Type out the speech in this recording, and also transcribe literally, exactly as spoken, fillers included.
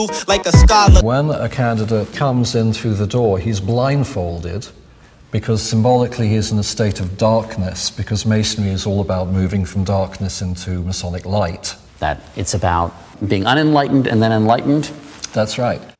like a scholar. When a candidate comes in through the door, he's blindfolded because symbolically he's in a state of darkness, because Masonry is all about moving from darkness into Masonic light. That it's about being unenlightened and then enlightened. That's right.